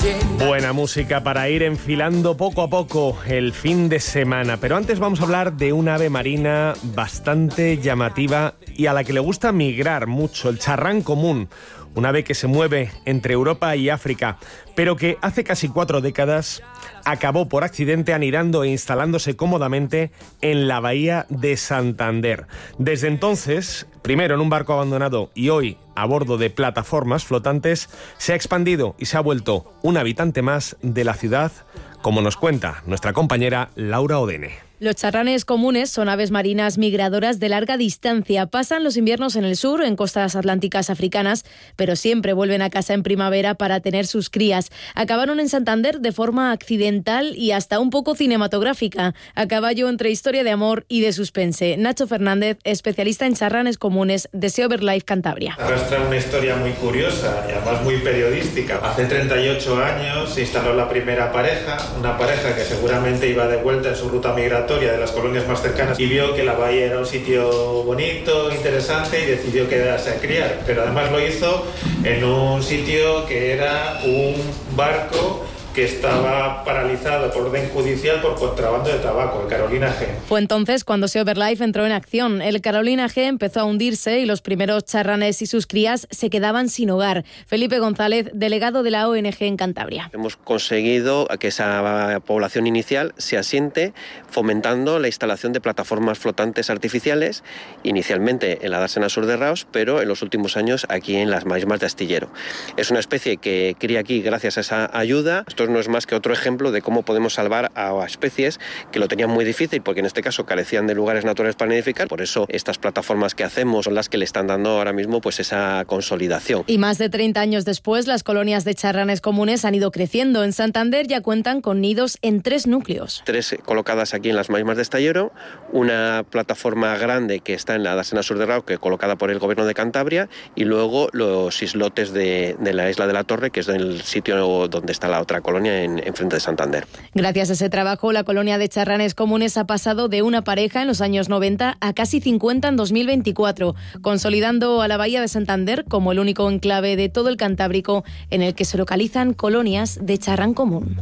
Buena música para ir enfilando poco a poco el fin de semana. Pero antes vamos a hablar de un ave marina bastante llamativa y a la que le gusta migrar mucho, el charrán común. Un ave que se mueve entre Europa y África, pero que hace casi 4 décadas acabó por accidente anidando e instalándose cómodamente en la bahía de Santander. Desde entonces, primero en un barco abandonado y hoy a bordo de plataformas flotantes, se ha expandido y se ha vuelto un habitante más de la ciudad, como nos cuenta nuestra compañera Laura Odene. Los charranes comunes son aves marinas migradoras de larga distancia. Pasan los inviernos en el sur, en costas atlánticas africanas, pero siempre vuelven a casa en primavera para tener sus crías. Acabaron en Santander de forma accidental y hasta un poco cinematográfica, a caballo entre historia de amor y de suspense. Nacho Fernández, especialista en charranes comunes de Sea Over Life Cantabria. Arrastra una historia muy curiosa y además muy periodística. Hace 38 años se instaló la primera pareja, una pareja que seguramente iba de vuelta en su ruta migratoria de las colonias más cercanas y vio que la bahía era un sitio bonito, interesante y decidió quedarse a criar. Pero además lo hizo en un sitio que era un barco que estaba paralizado por orden judicial por contrabando de tabaco, el Carolina G. Fue entonces cuando Sea Over Life entró en acción. El Carolina G empezó a hundirse y los primeros charranes y sus crías se quedaban sin hogar. Felipe González, delegado de la ONG en Cantabria. Hemos conseguido que esa población inicial se asiente fomentando la instalación de plataformas flotantes artificiales, inicialmente en la dársena sur de Raos, pero en los últimos años aquí en las marismas de Astillero. Es una especie que cría aquí gracias a esa ayuda. Esto no es más que otro ejemplo de cómo podemos salvar a especies que lo tenían muy difícil porque en este caso carecían de lugares naturales para nidificar. Por eso estas plataformas que hacemos son las que le están dando ahora mismo pues esa consolidación. Y más de 30 años después, las colonias de charranes comunes han ido creciendo. En Santander ya cuentan con nidos en 3 núcleos. 3 colocadas aquí en las marismas de Astillero, una plataforma grande que está en la dársena sur de Raos, que colocada por el gobierno de Cantabria, y luego los islotes de la isla de la Torre, que es el sitio donde está la otra colonia en frente de Santander. Gracias a ese trabajo, la colonia de charranes comunes ha pasado de una pareja en los años 90 a casi 50 en 2024, consolidando a la bahía de Santander como el único enclave de todo el Cantábrico en el que se localizan colonias de charrán común.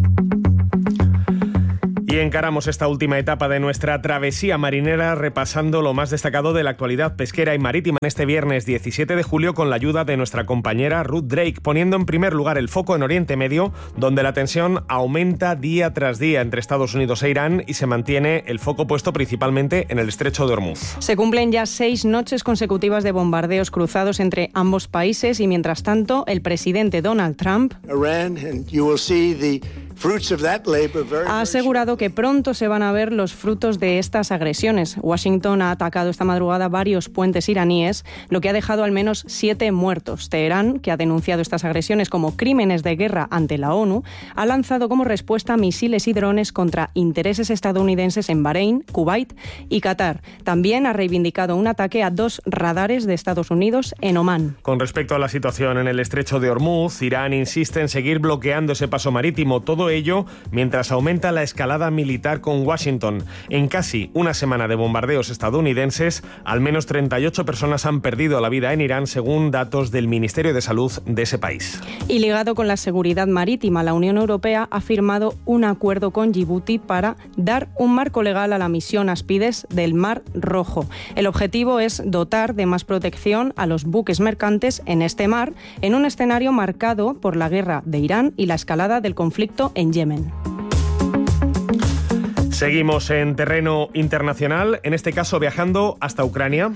Y encaramos esta última etapa de nuestra travesía marinera repasando lo más destacado de la actualidad pesquera y marítima en este viernes 17 de julio con la ayuda de nuestra compañera Ruth Drake, poniendo en primer lugar el foco en Oriente Medio, donde la tensión aumenta día tras día entre Estados Unidos e Irán y se mantiene el foco puesto principalmente en el estrecho de Hormuz. Se cumplen ya 6 noches consecutivas de bombardeos cruzados entre ambos países y mientras tanto el presidente Donald Trump ha asegurado que pronto se van a ver los frutos de estas agresiones. Washington ha atacado esta madrugada varios puentes iraníes, lo que ha dejado al menos 7 muertos. Teherán, que ha denunciado estas agresiones como crímenes de guerra ante la ONU, ha lanzado como respuesta misiles y drones contra intereses estadounidenses en Bahrein, Kuwait y Qatar. También ha reivindicado un ataque a 2 radares de Estados Unidos en Omán. Con respecto a la situación en el estrecho de Hormuz, Irán insiste en seguir bloqueando ese paso marítimo. Todo ello mientras aumenta la escalada militar con Washington. En casi una semana de bombardeos estadounidenses, al menos 38 personas han perdido la vida en Irán, según datos del Ministerio de Salud de ese país. Y ligado con la seguridad marítima, la Unión Europea ha firmado un acuerdo con Djibouti para dar un marco legal a la misión Aspides del Mar Rojo. El objetivo es dotar de más protección a los buques mercantes en este mar, en un escenario marcado por la guerra de Irán y la escalada del conflicto en Yemen. Seguimos en terreno internacional, en este caso viajando hasta Ucrania.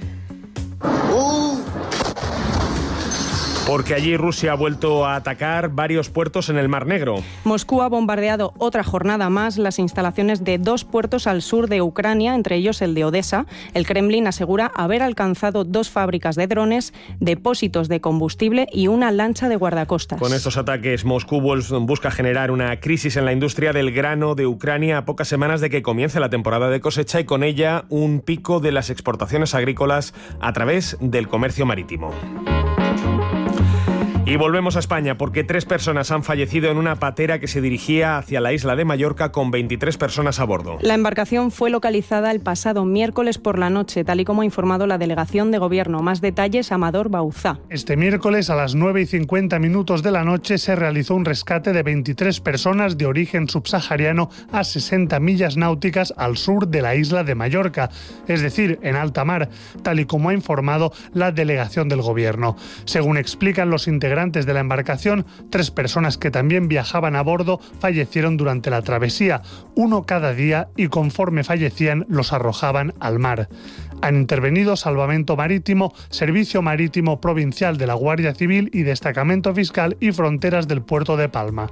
Porque allí Rusia ha vuelto a atacar varios puertos en el Mar Negro. Moscú ha bombardeado otra jornada más las instalaciones de 2 puertos al sur de Ucrania, entre ellos el de Odessa. El Kremlin asegura haber alcanzado 2 fábricas de drones, depósitos de combustible y una lancha de guardacostas. Con estos ataques, Moscú busca generar una crisis en la industria del grano de Ucrania a pocas semanas de que comience la temporada de cosecha y con ella un pico de las exportaciones agrícolas a través del comercio marítimo. Y Y volvemos a España porque 3 personas han fallecido en una patera que se dirigía hacia la isla de Mallorca con 23 personas a bordo. La embarcación fue localizada el pasado miércoles por la noche, tal y como ha informado la Delegación de Gobierno. Más detalles, Amador Bauzá. Este miércoles a las 9:50 de la noche se realizó un rescate de 23 personas de origen subsahariano a 60 millas náuticas al sur de la isla de Mallorca, es decir, en alta mar, tal y como ha informado la Delegación del Gobierno. Según explican los integrantes de la embarcación, 3 personas que también viajaban a bordo fallecieron durante la travesía, uno cada día, y conforme fallecían los arrojaban al mar. Han intervenido Salvamento Marítimo, Servicio Marítimo Provincial de la Guardia Civil y Destacamento Fiscal y Fronteras del Puerto de Palma.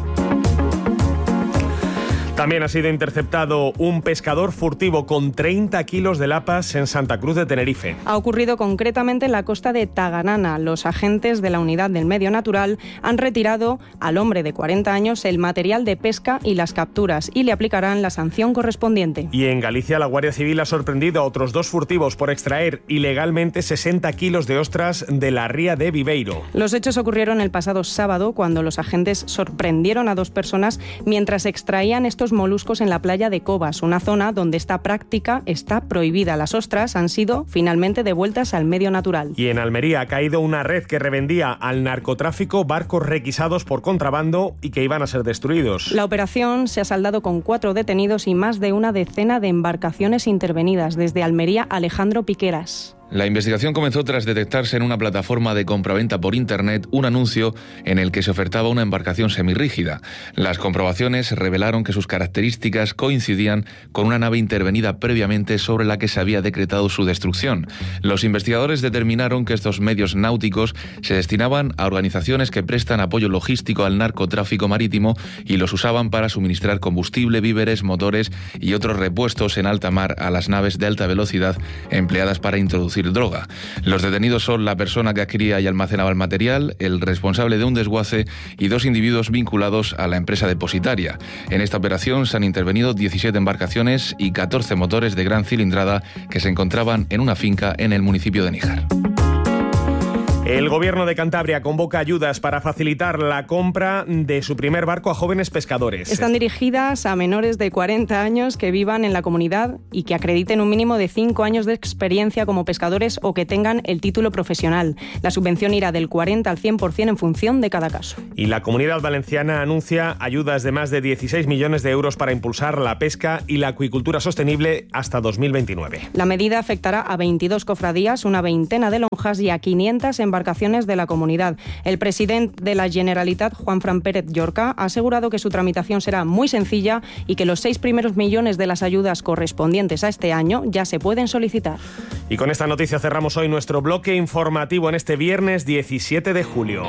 También ha sido interceptado un pescador furtivo con 30 kilos de lapas en Santa Cruz de Tenerife. Ha ocurrido concretamente en la costa de Taganana. Los agentes de la Unidad del Medio Natural han retirado al hombre de 40 años el material de pesca y las capturas y le aplicarán la sanción correspondiente. Y en Galicia la Guardia Civil ha sorprendido a otros 2 furtivos por extraer ilegalmente 60 kilos de ostras de la ría de Viveiro. Los hechos ocurrieron el pasado sábado cuando los agentes sorprendieron a 2 personas mientras extraían estos moluscos en la playa de Cobas, una zona donde esta práctica está prohibida. Las ostras han sido finalmente devueltas al medio natural. Y en Almería ha caído una red que revendía al narcotráfico barcos requisados por contrabando y que iban a ser destruidos. La operación se ha saldado con 4 detenidos y más de una decena de embarcaciones intervenidas. Desde Almería, Alejandro Piqueras. La investigación comenzó tras detectarse en una plataforma de compraventa por Internet un anuncio en el que se ofertaba una embarcación semirrígida. Las comprobaciones revelaron que sus características coincidían con una nave intervenida previamente sobre la que se había decretado su destrucción. Los investigadores determinaron que estos medios náuticos se destinaban a organizaciones que prestan apoyo logístico al narcotráfico marítimo y los usaban para suministrar combustible, víveres, motores y otros repuestos en alta mar a las naves de alta velocidad empleadas para introducir droga. Los detenidos son la persona que adquiría y almacenaba el material, el responsable de un desguace y 2 individuos vinculados a la empresa depositaria. En esta operación se han intervenido 17 embarcaciones y 14 motores de gran cilindrada que se encontraban en una finca en el municipio de Níjar. El Gobierno de Cantabria convoca ayudas para facilitar la compra de su primer barco a jóvenes pescadores. Están dirigidas a menores de 40 años que vivan en la comunidad y que acrediten un mínimo de 5 años de experiencia como pescadores o que tengan el título profesional. La subvención irá del 40 al 100% en función de cada caso. Y la Comunidad Valenciana anuncia ayudas de más de 16 millones de euros para impulsar la pesca y la acuicultura sostenible hasta 2029. La medida afectará a 22 cofradías, una veintena de lonjas y a 500 embarcaciones de la comunidad. El presidente de la Generalitat, Juanfran Pérez Llorca, ha asegurado que su tramitación será muy sencilla y que los 6 primeros millones de las ayudas correspondientes a este año ya se pueden solicitar. Y con esta noticia cerramos hoy nuestro bloque informativo en este viernes 17 de julio.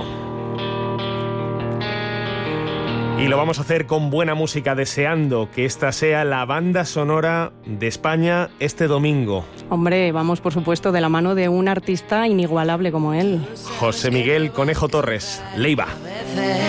Y lo vamos a hacer con buena música, deseando que esta sea la banda sonora de España este domingo. Hombre, vamos por supuesto de la mano de un artista inigualable como él. José Miguel Conejo Torres, Leiva.